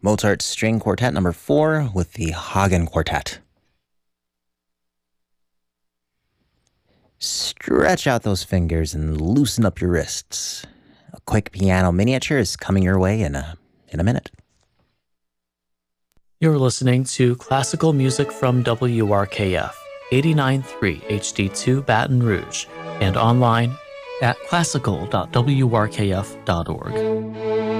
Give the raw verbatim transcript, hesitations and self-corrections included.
Mozart String Quartet number four with the Hagen Quartet. Stretch out those fingers and loosen up your wrists. A quick piano miniature is coming your way in a, in a minute. You're listening to classical music from W R K F, eighty-nine point three H D two Baton Rouge, and online at classical dot w r k f dot org.